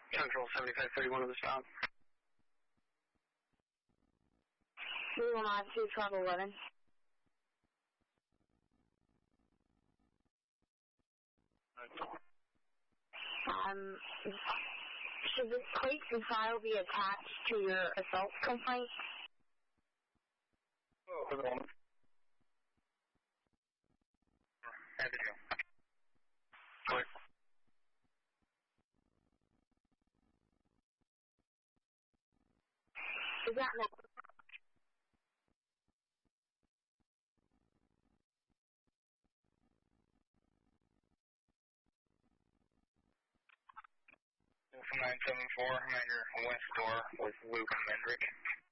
Central 7531 of the stop. 392 1211. Should the plates and file be attached to your assault complaint? Oh, for the moment. Happy to. Quick. Is that no? From 974, I'm at your west door with Luke Mendrick.